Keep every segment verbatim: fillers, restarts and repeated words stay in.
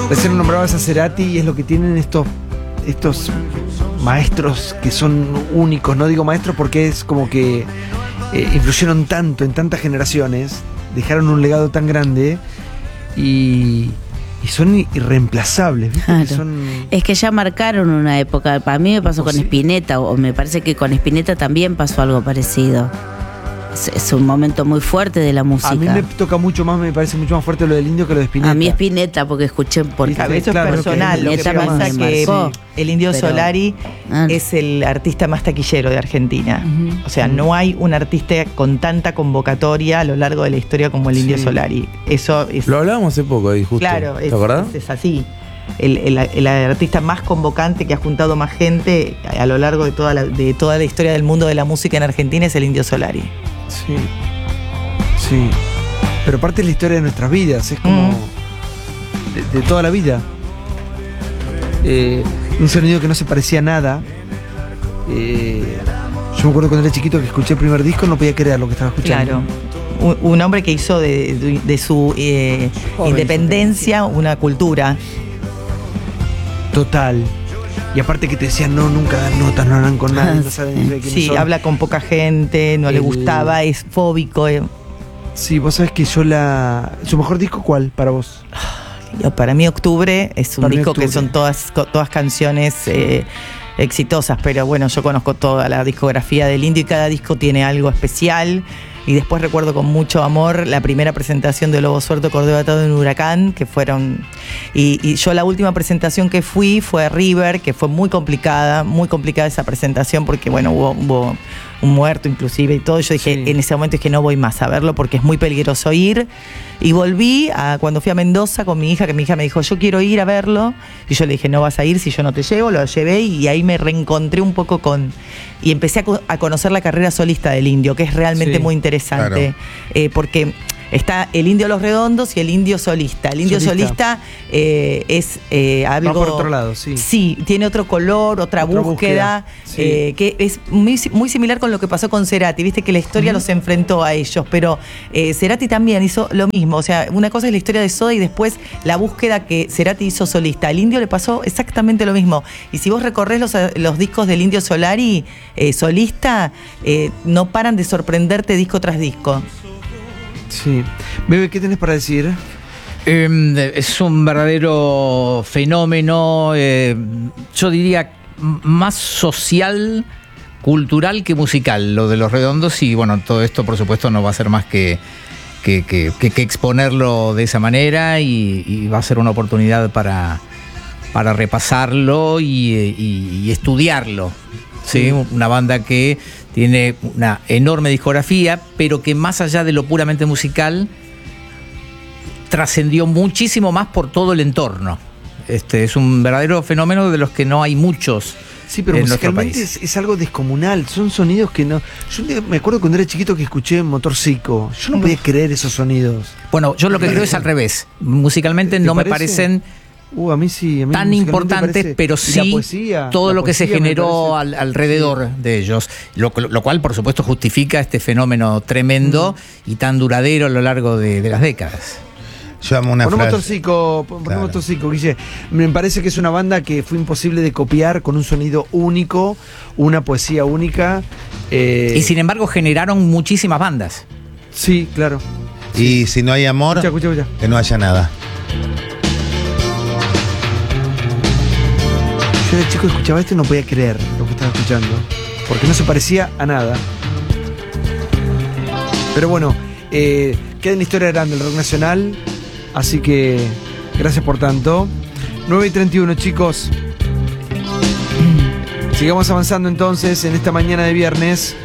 Recién nombrabas a Cerati y es lo que tienen estos, estos maestros que son únicos. No digo maestros porque es como que eh, influyeron tanto en tantas generaciones, dejaron un legado tan grande y, y son irreemplazables, ¿viste? Claro. Que son... Es que ya marcaron una época. Para mí me pasó ¿Oh, con sí? Spinetta, o me parece que con Spinetta también pasó algo parecido. Es, es un momento muy fuerte de la música. A mí me toca mucho más, me parece mucho más fuerte lo del Indio que lo de Spinetta. A mí Spinetta, porque escuché por ¿Viste? Cabeza Claro, personal. lo Lo que que pasa me es que marcó. el Indio Pero- Solari Ah. es el artista más taquillero de Argentina. Ujú. O sea, no hay un artista con tanta convocatoria a lo largo de la historia como el Indio Sí. Solari. Eso es... Lo hablábamos hace poco ahí, justo. Claro, ¿Te es, acordás? es- es así. El, el- el artista más convocante que ha juntado más gente a lo largo de toda, la, de toda la historia del mundo de la música en Argentina es el Indio Solari. Sí. Sí. Pero parte de la historia de nuestras vidas, es como Mm. de, de toda la vida. Eh, un sonido que no se parecía a nada. Eh, yo me acuerdo cuando era chiquito que escuché el primer disco, no podía creer lo que estaba escuchando. Claro. Un, un hombre que hizo de, de- de su eh, Joven, independencia una cultura. Total. Y aparte que te decían, no, nunca dan notas, no hablan con nadie, no saben ni de quiénes Sí, son. habla con poca gente, no le El- gustaba, es fóbico. eh. Sí, vos sabés que yo la... ¿Su mejor disco cuál para vos? Yo, Para mí Octubre es un Para mí disco Octubre. que son todas, co- todas canciones eh, exitosas, pero bueno, yo conozco toda la discografía del Indio y cada disco tiene algo especial. Y después recuerdo con mucho amor la primera presentación de Lobo Suelto, Cordero Atado en Huracán, que fueron... Y, y yo la última presentación que fui fue a River, que fue muy complicada, muy complicada esa presentación porque, bueno, hubo, hubo un muerto inclusive y todo. Yo dije, Sí. en ese momento es que no voy más a verlo porque es muy peligroso ir. Y volví a cuando fui a Mendoza con mi hija, que mi hija me dijo, yo quiero ir a verlo. Y yo le dije, no vas a ir si yo no te llevo. Lo llevé y ahí me reencontré un poco con... Y empecé a, co- a conocer la carrera solista del Indio, que es realmente Sí, muy interesante. claro. Eh, porque está el Indio Los Redondos y el Indio Solista. El Indio Solista. Solista, eh, es eh, algo... Va por otro lado, sí. Sí, tiene otro color, otra, Otra búsqueda, búsqueda, sí. eh, que es muy, si- muy similar con lo que pasó con Cerati. Viste que la historia los enfrentó a ellos, pero eh, Cerati también hizo lo mismo. O sea, una cosa es la historia de Soda y después la búsqueda que Cerati hizo solista. Al Indio le pasó exactamente lo mismo. Y si vos recorres los, los discos del Indio Solari eh, solista, eh, no paran de sorprenderte disco tras disco. Sí. Bebe, ¿qué tenés para decir? Eh, es un verdadero fenómeno, eh, yo diría m- más social, cultural que musical, lo de Los Redondos, y bueno, todo esto por supuesto no va a ser más que, que, que- que- que exponerlo de esa manera y, y va a ser una oportunidad para, para repasarlo y, y- y estudiarlo. ¿Sí? Una banda que tiene una enorme discografía, pero que más allá de lo puramente musical, trascendió muchísimo más por todo el entorno. Este es un verdadero fenómeno de los que no hay muchos Sí, pero en nuestro musicalmente país. es, es algo descomunal. Son sonidos que no... Yo un día me acuerdo cuando era chiquito que escuché Motorcico. Yo no podía creer esos sonidos. Bueno, yo lo que creo es al revés. Musicalmente ¿Te no me parece? parecen Uh, a mí sí. A mí tan musicalmente importantes, parece- pero y la sí poesía, todo la lo que se poesía me generó parece- al- alrededor de ellos, lo, lo cual por supuesto justifica este fenómeno tremendo y tan duradero a lo largo de, de las décadas. Yo amo una Pon un frase. Motorcico, pon pon un Claro. Motorcico, Guille. Me parece que es una banda que fue imposible de copiar con un sonido único, una poesía única. eh, Y sin embargo generaron muchísimas bandas. Sí, claro. Y si no hay amor, Escucha, escucha, escucha. que no haya nada. Yo de chico escuchaba esto y no podía creer lo que estaba escuchando. Porque no se parecía a nada. Pero bueno, eh, queda en la historia grande el rock nacional. Así que gracias por tanto. nueve y treinta y uno, chicos. Sigamos avanzando entonces en esta mañana de viernes.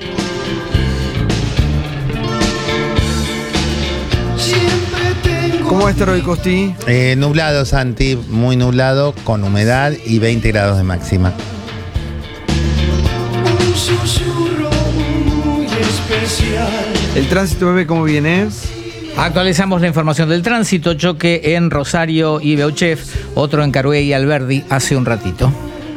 ¿Cómo va a estar hoy, Costi? Eh, nublado, Santi, muy nublado, con humedad y veinte grados de máxima. Un susurro muy especial. El tránsito, bebé, ¿cómo viene? Actualizamos la información del tránsito, choque en Rosario y Beuchef, otro en Carué y Alberdi hace un ratito.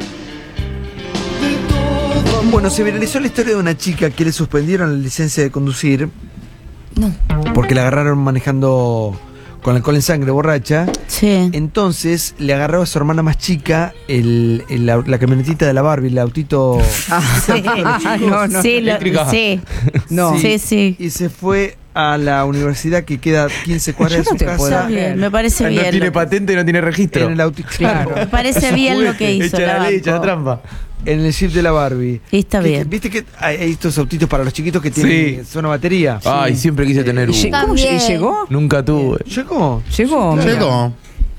Bueno, se viralizó la historia de una chica que le suspendieron la licencia de conducir. No. Porque la agarraron manejando con alcohol en sangre, borracha. Sí. Entonces le agarró a su hermana más chica el, el- la, la camionetita de la Barbie, el autito. Sí. no, no. Sí, lo- Eléctrica. sí. No. Sí, sí. Y se fue a la universidad que queda quince cuadras de Yo no su te puedo casa. Está bien, me parece bien. No tiene lo que- patente, no tiene registro. En el autito. Claro. Me parece bien lo que hizo. Echa la la ley, echa la banco. trampa. En el jeep de la Barbie. Sí, está Que- bien. Viste que hay hay estos autitos para los chiquitos que tienen Sí. zona batería. Ay, siempre quise tener uno. Lle- ¿Cómo También. lle- llegó? Nunca tuve. ¿Llegó? Llegó. mira. Llegó.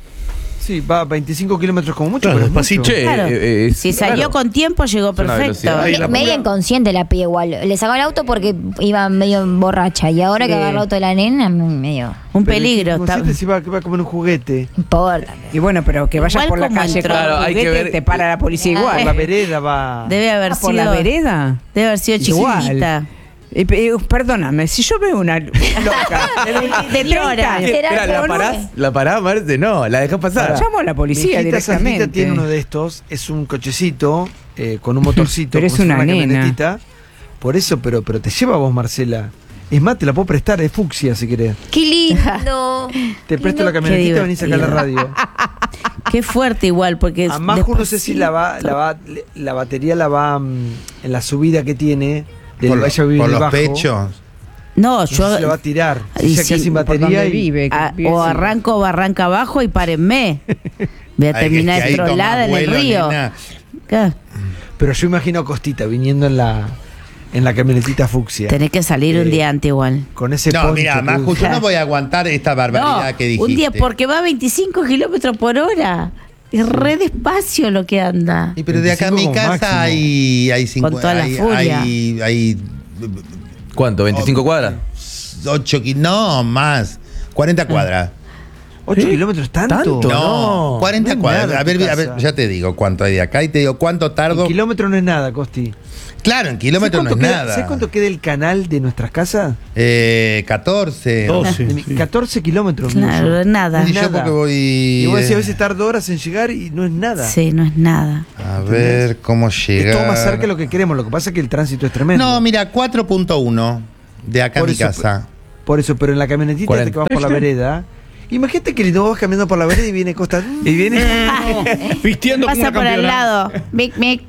Sí, va a veinticinco kilómetros como mucho. Claro, pero es despacito. mucho. Che, Claro. eh, eh, es- Si salió claro. con tiempo, llegó Es una perfecto. velocidad. Ahí la Media pura- inconsciente la piba igual. Le sacó el auto porque iba medio borracha. Y ahora que Sí. agarra el auto de la nena, medio. Un Pero peligro. inconsciente está- si va, que va a comer un juguete. No importa. Y bueno, pero que vayas Igual por la como calle entró. con Claro, un hay que juguete, ver- te para la policía Por igual. la vereda va. Debe haber Ah, sido. ¿por la vereda? Debe haber sido Igual. chiquita. Eh, eh, perdóname, si yo veo una loca de, de treinta años, Será Espera, ¿la que parás? no. ¿La parás, Marce? No, la dejás pasar. llamo a la Mi policía hijita Sandrita directamente. tiene uno de estos, es un cochecito eh, con un motorcito. Pero es como si una fuera nena. camionetita. Por eso, pero, pero te lleva vos, Marcela. Es más, te la puedo prestar, es fucsia si querés. ¡Qué lindo! Te presto la Qué camionetita y venís acá a la divertido. radio. Qué fuerte igual, porque. A Maju no sé si la va, la va, la batería la va mm, en la subida que tiene. Del Por, lo- vaya a vivir por en el los bajo. pechos. No, No sé yo. si la va a tirar. Y Si ella queda sí, sin por batería donde y- vive. que a- vive o así. arranco o arranca abajo y párenme. Voy a Ay, terminar que ahí toma estrolada en el vuelo, río. nena. ¿Qué? Pero yo imagino a Costita viniendo en la en la camionetita fucsia. Tenés que salir un Eh, día antes igual. Con ese No, poncho mira, que Maju, usa. yo no voy a aguantar esta barbaridad No, que dijiste. un día porque va a veinticinco kilómetros por hora. Es re despacio lo que anda. Y pero de acá a mi veinticinco como casa máximo. hay, hay cinco, Con toda la hay, furia. hay, hay ¿Cuánto? ¿veinticinco cuadras? ocho ki- no, más. cuarenta cuadras. ¿Ocho kilómetros tanto? ¿Tanto? No, No, cuarenta no es cuadras. nada A ver, tu a ver, casa. ya te digo cuánto hay de acá y te digo cuánto tardo. Un kilómetro no es nada, Costi. Claro, en kilómetros no es ¿Sabés cuánto queda- nada. ¿Sabés cuánto queda el canal de nuestras casas? Eh, catorce. doce. De mi- sí. catorce kilómetros. Claro, Millo. nada. Y yo nada. porque voy. Y vos decís, a eh, veces tardo horas en llegar y no es nada. Sí, no es nada. A ver cómo llega. Es todo más cerca de lo que queremos. Lo que pasa es que el tránsito es tremendo. No, mira, cuatro punto uno de acá a Por mi eso, casa. Por eso, pero en la camionetita cuarenta. que vas por la vereda. Imagínate que no vas caminando por la vereda y viene Costa. Y viene. Vistiendo como Pasa una por al campeona. lado. Mic, mic.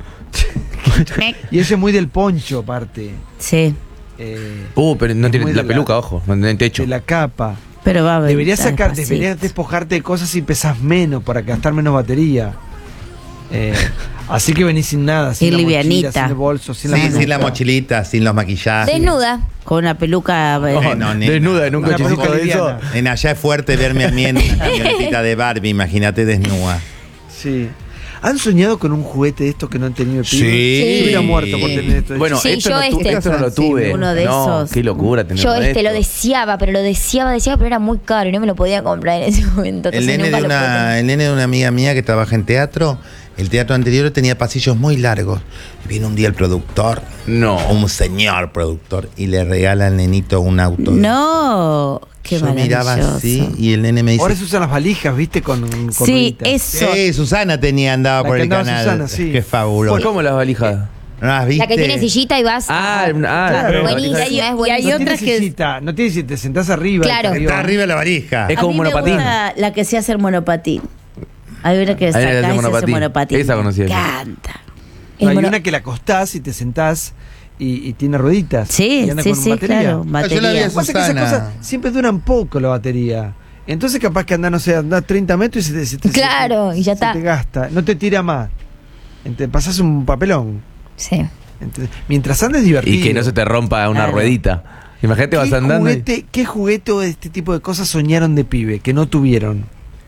Mic. Y ella es muy del poncho, aparte. Sí, Eh, Uh, pero no Es tiene muy la de la- peluca, ojo, no tiene techo. de la capa. pero va a ver. Deberías está sacar, despacito. deberías despojarte de cosas y pesas menos para gastar menos batería. Eh, así que venís sin nada, sin Y la mochila, livianita. sin el bolso, sin Sí, la sin la peluca. mochilita, sin los maquillajes. Desnuda. Con una peluca. eh, Oh, no, nena. Desnuda en un Una cochecito peluca de eso. liviana. En allá es fuerte verme a mí en una camionetita de Barbie, imagínate desnuda. Sí. ¿Han soñado con un juguete de estos que no han tenido pibe? Sí. Yo hubiera muerto por tener esto. Bueno, Sí, esto, yo no, tu- este. esto no lo Sí, tuve. uno de no, esos. Qué locura tener Yo uno de este lo estos. deseaba, pero lo deseaba, deseaba, pero era muy caro y no me lo podía comprar en ese momento. El entonces nene, nunca de lo pude una, tener. el nene de una amiga mía que trabaja en teatro, el teatro anterior tenía pasillos muy largos. Y viene un día el productor, No. un señor productor, y le regala al nenito un auto. No, qué Yo miraba maravilloso. así y el nene me dice... Ahora se usan las valijas, ¿viste? Con, con Sí, rueditas. eso. Eh, Susana tenía, andaba La por que el andaba canal. Susana, sí. Qué fabuloso. ¿Cómo las valijas? ¿No las viste? La que tiene sillita y vas. Ah, ah, Claro. buenísima, Y hay- es y buenísima. hay No tiene otras que- sillita, no tiene si te sentás arriba. Claro. del Está carrión. arriba de la valija. Es A como mí me monopatín. gusta la que se hace el monopatín. Hay una que Hay una que sacás hace y se hace monopatín. monopatín. Esa conocía Me yo. encanta. No, El hay mono- una que la acostás y te sentás y, y tiene rueditas. Sí, y anda sí, con sí, batería. claro. yo la vi Batería. a Lo que pasa es que esas Susana. cosas siempre duran poco la batería. Entonces capaz que andás, no sé, andás treinta metros y se te, se te- Claro, se te- y ya se está. te gasta. No te tira más. Te pasás un papelón. Sí. Entonces, mientras andes divertido. Y que no se te rompa una Claro. ruedita. Imagínate, vas ¿Qué andando. y- juguete, ¿Qué juguete o de este tipo de cosas soñaron de pibe que no tuvieron?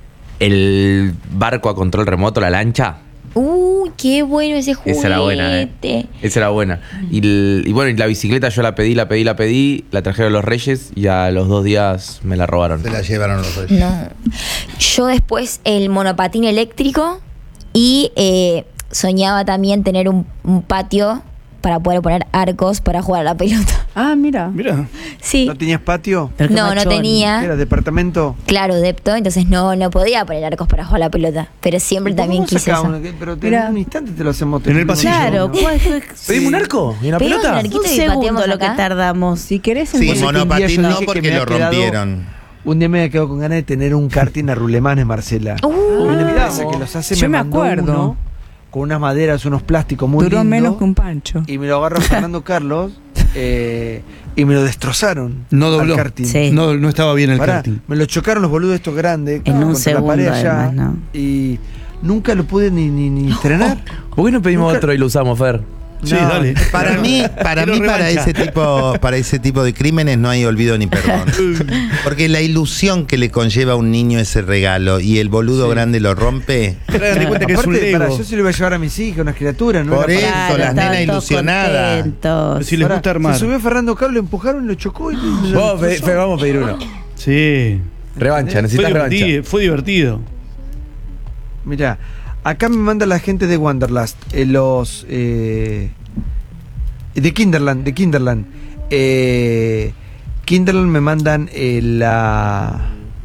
El barco a control remoto, la lancha. Uy, qué bueno ese juguete. Esa era buena, ¿eh? Esa era buena. Y, el- y bueno, y la bicicleta yo la pedí, la pedí, la pedí, la trajeron los Reyes y a los dos días me la robaron. Se la llevaron los reyes. No. Yo después el monopatín eléctrico y eh, soñaba también tener un, un patio para poder poner arcos para jugar a la pelota. Ah, mira. Mira. Sí. ¿No tenías patio? Pero qué No, no machón. tenía. ¿Era departamento? Claro, depto, entonces no, no podía poner arcos para jugar a la pelota. Pero siempre también ¿Cómo quise sacás eso. uno? Que- Pero te- Mira. en un instante te lo hacemos. te En el pedimos pasillo. uno. Claro, ¿cuál fue? ¿Pedimos un arco? ¿Y una Pedimos pelota? un arquito Un y segundo pateamos lo que acá. tardamos. Si querés, Sí, Vos sabés que un día monopatín yo no dije que porque me lo ha quedado- rompieron. Un día me había quedado con ganas de tener un karting a rulemanes, Marcela. Uh. Una empresa que los hace, Yo me mandó acuerdo. uno con unas maderas, unos plásticos muy Duró lindos. menos que un pancho. Y me lo agarró Fernando Carlos eh, y me lo destrozaron. No dobló. Al karting. Sí. No, no estaba bien el Pará, karting. me lo chocaron los boludos estos grandes En un contra segundo, la pared allá, además, ¿no? y nunca lo pude ni, ni, ni estrenar. ¿Por qué no pedimos Nunca- otro y lo usamos, Fer? Sí, No. dale. Para mí, para Quiero mí, para revancha. ese tipo, para ese tipo de crímenes no hay olvido ni perdón. Porque la ilusión que le conlleva a un niño ese regalo y el boludo Sí. grande lo rompe. Date cuenta que es un Aparte, para, Lego. yo se lo iba a llevar a mis hijas, unas criaturas, ¿no? Por Era eso, para- las estaban nenas todos ilusionadas. contentos. Si les Pará, gusta armar. Se subió Fernando Carlos, lo empujaron y lo chocó y lo- lo Vamos, Fe- destrozó. Fe, vamos a pedir uno. Sí. Revancha, Fue necesitas divertido, revancha. fue divertido. Mirá, acá me manda la gente de Wanderlust, eh, los eh, de Kinderland, de Kinderland. Eh, Kinderland me mandan eh, la,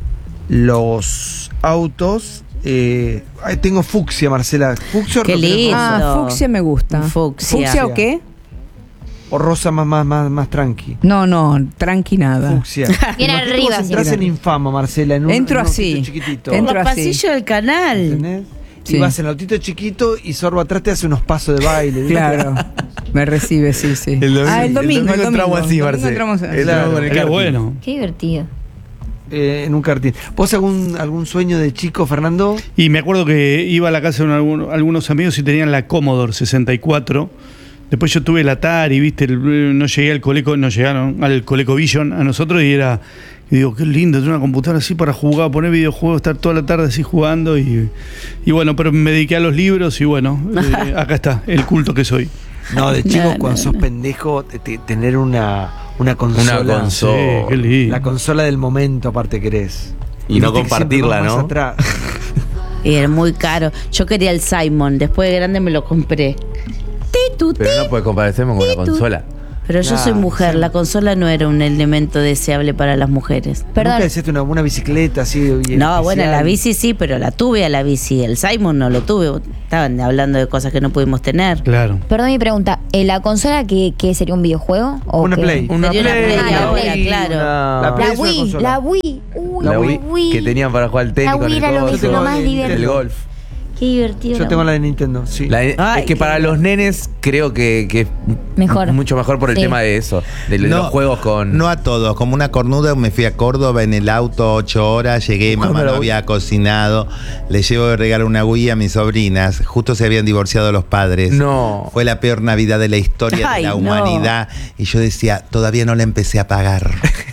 los autos. Eh, ay, tengo fucsia, Marcela. Fucsia o Qué rosa- lindo. Ah, fucsia me gusta. Fucsia. ¿Fucsia o qué? O rosa más, más, más, más tranqui. No, no, tranqui nada. Fucsia. Bien Imagínate arriba, vos entras sí. en Infama, Marcela, en un, Entro en un así. autito chiquitito. Entro Los así. pasillos del canal. ¿Entendés? Sí. Y vas en el autito chiquito y Sorbo atrás te hace unos pasos de baile. ¿viste? Claro. Me recibe, sí, sí. El domingo- ah, el el domingo, el domingo domingo. entramos así, El domingo Marce. entramos así. El Claro. domingo con el Qué karting. bueno. Qué divertido. Eh, en un karting. ¿Vos algún, algún sueño de chico, Fernando? Y me acuerdo que iba a la casa de un- algunos amigos y tenían la Commodore sesenta y cuatro. Después yo tuve el Atari, viste, el- no llegué al Coleco, no llegaron al ColecoVision a nosotros y era, y digo, qué lindo, tener una computadora así para jugar, poner videojuegos, estar toda la tarde así jugando y, y bueno, pero me dediqué a los libros y bueno, eh, acá está, el culto que soy. No, de chico, No, cuando no, sos no. pendejo, te- te- tener una, una consola. Una consola. Sí, qué lindo. La consola del momento, aparte querés. Y no Viste que siempre compartirla, vas más ¿no? atrás. Y era muy caro. Yo quería el Simon, después de grande me lo compré. Titu, Pero no puedes comparecerme con una Titu. consola. Pero yo soy Claro, mujer, sí. la consola no era un elemento deseable para las mujeres. Perdón. Nunca deseaste una, una bicicleta así. bien No, bueno, especial? la bici sí, pero la tuve a la bici. El Simon no lo tuve. Estaban hablando de cosas que no pudimos tener. Claro. Perdón mi pregunta. ¿eh, ¿La consola qué, qué sería un videojuego? ¿O Una qué? Play. Una Sería una Play, Play la ahora, Play. claro. Una- La Play La es una Wii, consola. la Wii. Uy, La la Wii Wii. que tenían para jugar al tenis La con Wii el era lo, golf. Yo tengo lo más el divertido. El golf. Qué divertido. Yo la tengo Wii. la de Nintendo, sí. La- Ay, es que qué para lindo. los nenes creo que, que es Mejor. mucho mejor por el Sí. tema de eso, de, de No, los juegos con... No a todos, como una cornuda me fui a Córdoba en el auto ocho horas, llegué, Buscando mamá la no Wii. había cocinado, le llevo de regalo una Wii a mis sobrinas, justo se habían divorciado los padres. No. Fue la peor Navidad de la historia Ay, de la no. humanidad y yo decía, todavía no la empecé a pagar.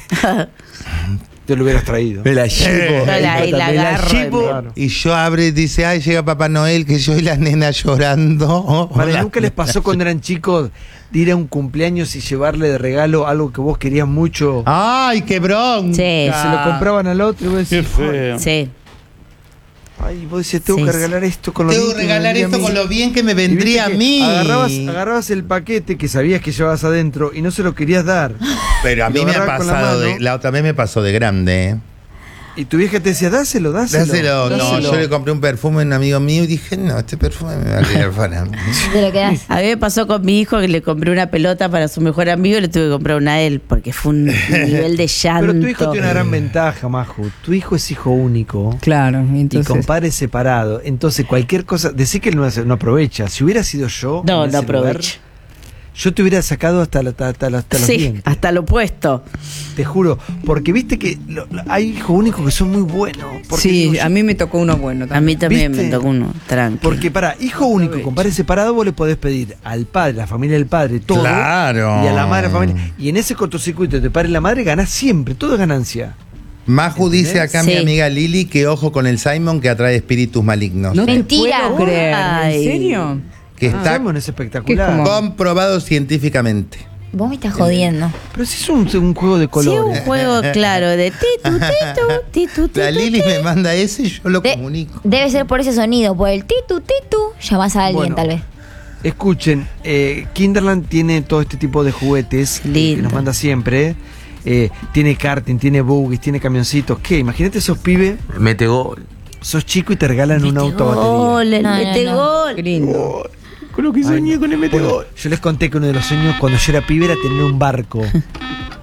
Te lo hubieras traído. Me la llevo. Yo la, y la Me la agarro. y llevo. me- Claro. Y yo abre y dice, ay, llega Papá Noel, que yo y las nenas llorando. Vale, Hola. ¿nunca les pasó cuando eran chicos de ir a un cumpleaños y llevarle de regalo algo que vos querías mucho? Ay, qué bronca. Sí. Y se lo compraban al otro y vos Qué decís, feo. Sí. ay, vos decías, tengo Sí, que sí. regalar esto con lo Tengo bien que que me regalar vendría esto a mí. con lo bien que me Y viste vendría a que mí. Agarrabas, agarrabas el paquete que sabías que llevabas adentro y no se lo querías dar. Pero a Y mí lo me ha agarrabas con la pasado, mano. de, la otra vez me pasó de grande, ¿eh? Y tu vieja te decía, dáselo, dáselo. Dáselo. No, dáselo. yo le compré un perfume a un amigo mío y dije, no, este perfume me va a quedar para mí. Te lo quedás. A mí me pasó con mi hijo que le compré una pelota para su mejor amigo y le tuve que comprar una a él porque fue un nivel de llanto. Pero tu hijo tiene una gran ventaja, Maju. Tu hijo es hijo único. Claro, y Y entonces. con padres separados. Entonces, cualquier cosa. Decir que él no, hace- no aprovecha. Si hubiera sido yo. No, en no ese lugar, aprovecho. yo te hubiera sacado hasta, la- hasta, hasta los Sí, dientes. hasta lo opuesto. Te juro. Porque viste que lo- lo- hay hijos únicos que son muy buenos. Porque, Sí, digo, yo- a mí me tocó uno bueno A también. mí también ¿Viste? me tocó uno, tranqui. Porque para hijo único con padres separados vos le podés pedir al padre, la familia del padre, todo. Claro. Y a la madre, la familia. Y en ese cortocircuito de padre y la madre ganás siempre. Todo es ganancia. Maju dice ¿Entendés? acá Sí. mi amiga Lili que ojo con el Simon que atrae espíritus malignos. No Mentira. te puedo creer. Ay. ¿En serio? Que está Simon es espectacular. ¿Qué es como- comprobado científicamente. Vos me estás jodiendo. Pero si es un, un juego de Sí, colores. un juego claro de titu, titu, titu, titu. La Lili me manda ese y yo lo De- comunico. debe ser por ese sonido, por el titu titu. Llamás a alguien Bueno. tal vez. Escuchen, eh, Kinderland tiene todo este tipo de juguetes eh, que Lindo. nos manda siempre. Eh, tiene karting, tiene buggies, tiene camioncitos. ¿Qué? Imagínate esos pibes, Mete gol. sos chico y te regalan un Mete auto a batería. gol, el No, no, mete no. gol. Qué lindo. Con lo que soñé con el metegol. Yo les conté que uno de los sueños cuando yo era pibe era tener un barco.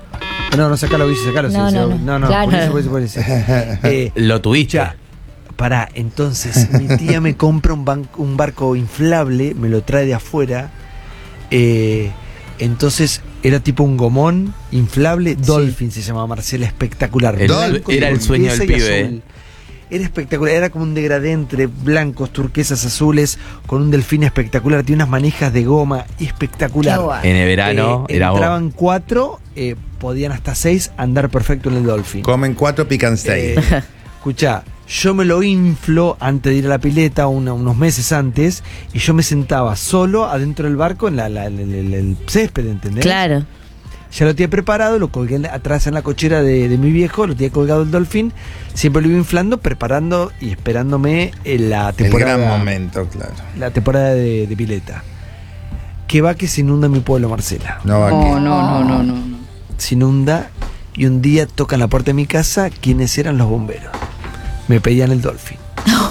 No, no, sacalo, bici, sacalo. No, sí, no, sí, no. no, no, Claro. por eso, por eso, por eso. Eh, Lo tuviste. ya, pará, entonces mi tía me compra un, ban- un barco inflable, me lo trae de afuera. eh, entonces era tipo un gomón inflable, Dolphin se llamaba, Marcela, espectacular. El- Blanco, era el sueño turquesa del y pibe, azul. Era espectacular, era como un degradé entre blancos, turquesas, azules, con un delfín espectacular, tiene unas manijas de goma espectacular. Qué guay. En el verano Eh, era vos. entraban cuatro, eh, podían hasta seis andar perfecto en el Dolphin. Comen cuatro, pican seis. Eh, escuchá, yo me lo inflo antes de ir a la pileta, una- unos meses antes, y yo me sentaba solo adentro del barco en la, la- el, el- el césped, ¿entendés? Claro. Ya lo tenía preparado, lo colgué en la- atrás en la cochera de, de mi viejo, lo tenía colgado el Dolphin, siempre lo iba inflando, preparando y esperándome en la El temporada. gran momento, claro. La temporada de, de pileta. Que va que se inunda mi pueblo, Marcela. No va No, que. no, no, no, no. no. Se inunda y un día tocan la puerta de mi casa quienes eran los bomberos. Me pedían el Dolphin.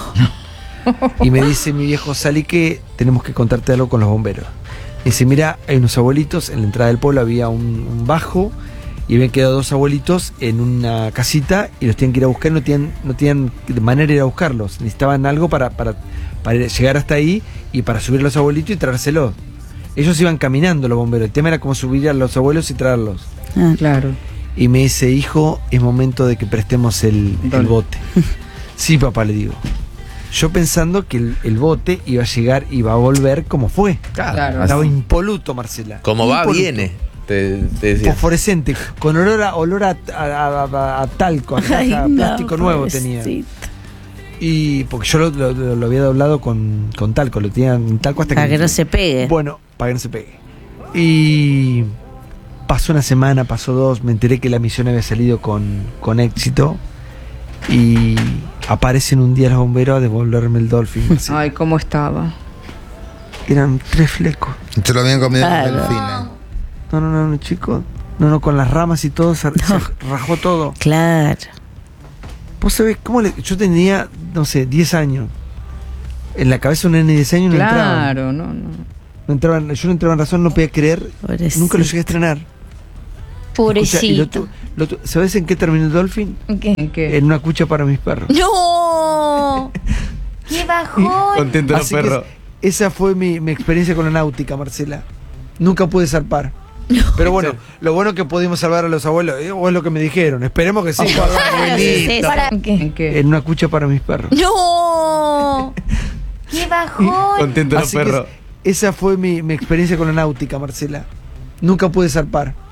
Y me dice mi viejo, salí que tenemos que contarte algo con los bomberos. Me dice, mira, hay unos abuelitos, en la entrada del pueblo había un, un bajo y habían quedado dos abuelitos en una casita y los tienen que ir a buscar, no tenían, no tenían manera de ir a buscarlos. Necesitaban algo para, para, para llegar hasta ahí y para subir a los abuelitos y traérselos. Ellos iban caminando los bomberos, el tema era como subir a los abuelos y traerlos. Ah, Claro. Y me dice, hijo, es momento de que prestemos el, el Dale. bote. Sí, papá, le digo. Yo pensando que el, el bote iba a llegar y iba a volver como fue. Claro. Estaba impoluto, Marcela. Como va, Impoluto. viene. Te, te decía. Fosforescente, con olor a, olor a, a- a- a- a talco, a, Ay, caja no, plástico nuevo tenía. pobrecito. Y porque yo lo, lo- lo- lo había doblado con, con talco, lo tenía en talco hasta Para que me- no se pegue. Bueno, para que no se pegue. Y pasó una semana, pasó dos, me enteré que la misión había salido con, con éxito. Y aparecen un día los bomberos a devolverme el Dolphin. Marcela. Ay, ¿cómo estaba? Eran tres flecos. Se lo habían comido Claro. los delfines. No, no, no, no, chicos. No, no, con las ramas y todo, se, se rajó todo. Claro. ¿Vos sabés cómo le.? Yo tenía, no sé, diez años. En la cabeza un nene de diez años no entraba. Claro, no, no. No entraban, yo no entraba en razón, no podía creer. Pobrecito. Nunca lo llegué a estrenar. Escucha, y lo Pobrecito. tu- lo tu- ¿Sabés en qué terminó el Dolphin? ¿Qué? ¿En qué? En una cucha para mis perros. ¡No! ¡Qué bajón! Contento los Así que perros. es- esa fue mi, mi experiencia con la náutica, Marcela. Nunca pude zarpar. Pero bueno, lo bueno que pudimos salvar a los abuelos, eh, o es lo que me dijeron. Esperemos que sí. Claro, sí, sí, Para- ¿En ¿Qué? qué? En una cucha para mis perros. ¡No! ¡Qué bajón! Contento los Así que perros. esa fue mi, mi experiencia con la náutica, Marcela. Nunca pude zarpar.